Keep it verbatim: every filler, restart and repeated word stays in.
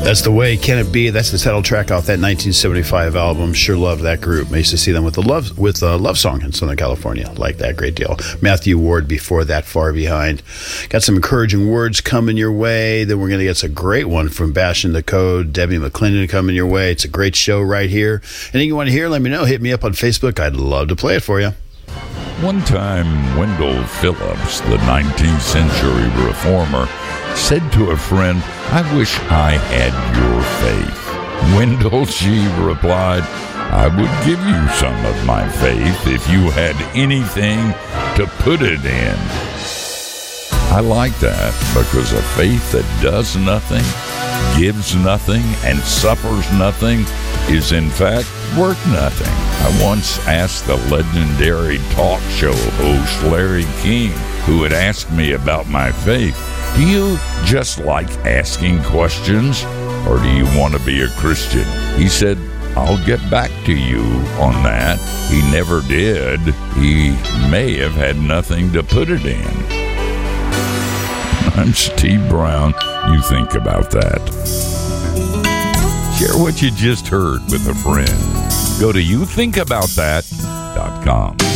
That's The Way, Can It Be? That's the title track off that nineteen seventy-five album. Sure love that group. I used to see them with the love with a love song in Southern California. Like that, great deal. Matthew Ward before that, Far Behind. Got some encouraging words coming your way. Then we're going to get a great one from Bashing the Code. Debbie McClendon coming your way. It's a great show right here. Anything you want to hear, let me know. Hit me up on Facebook. I'd love to play it for you. One time, Wendell Phillips, the nineteenth century reformer, said to a friend, "I wish I had your faith." Wendell G. replied, "I would give you some of my faith if you had anything to put it in." I like that, because a faith that does nothing, gives nothing, and suffers nothing is in fact worth nothing. I once asked the legendary talk show host Larry King, who had asked me about my faith, "Do you just like asking questions, or do you want to be a Christian?" He said, "I'll get back to you on that." He never did. He may have had nothing to put it in. I'm Steve Brown. You think about that. Share what you just heard with a friend. Go to you think about that dot com.